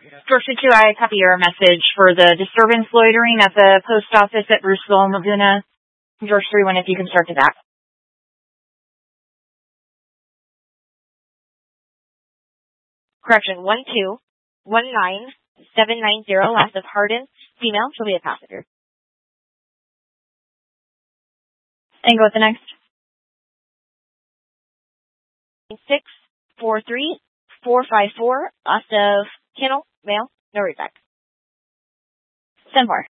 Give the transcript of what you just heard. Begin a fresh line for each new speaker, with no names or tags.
Georgia 2, I copy your message for the disturbance loitering at the post office at Bruceville and Laguna. George 3-1, if you can start to that.
Correction, 1219790, last of Hardin, female, she'll be a passenger.
And go with the next.
643454, last of Kennel, male, no readback.
10-4.